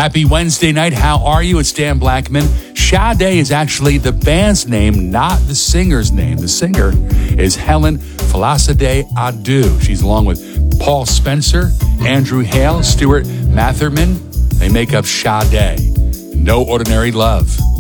Happy Wednesday night. How are you? It's Dan Blackman. Sade is actually the band's name, not the singer's name. The singer is Helen Folasade Adu. She's along with Paul Spencer, Andrew Hale, Stuart Matherman. They make up Sade. No Ordinary Love.